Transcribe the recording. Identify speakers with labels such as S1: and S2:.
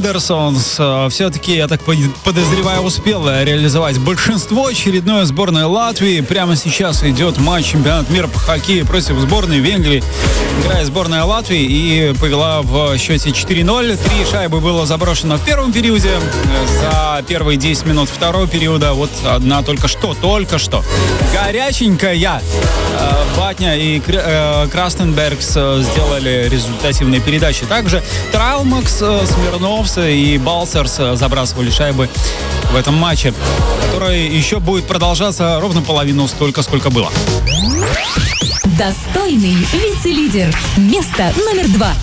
S1: Андерсонс все-таки, я так подозреваю, успела реализовать большинство. Очередной сборной Латвии. Прямо сейчас идет матч чемпионата мира по хоккею против сборной Венгрии. Играет сборная Латвии и повела в счете 4-0. 3 шайбы было заброшено в первом периоде. За первые 10 минут второго периода вот одна только что. Горяченькая. Батня и Крастенбергс сделали результативные передачи. Также Траумакс, Смирновс и Балсерс забрасывали шайбы в этом матче, который еще будет продолжаться ровно половину столько, сколько было.
S2: Достойный вице-лидер. Место номер 2.